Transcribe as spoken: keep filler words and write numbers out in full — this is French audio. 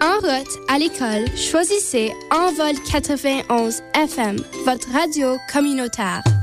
En route à l'école, choisissez Envol quatre-vingt-onze F M, votre radio communautaire.